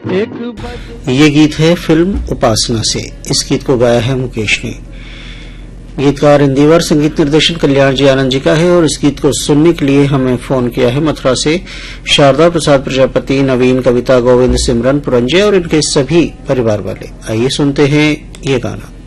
ये गीत है फिल्म उपासना से। इस गीत को गाया है मुकेश ने। गीतकार इंदिवर, संगीत निर्देशन कल्याण जी आनंद जी का है और इस गीत को सुनने के लिए हमें फोन किया है मथुरा से शारदा प्रसाद प्रजापति, नवीन, कविता, गोविंद, सिमरन, पुरंजय और इनके सभी परिवार वाले। आइए सुनते हैं ये गाना।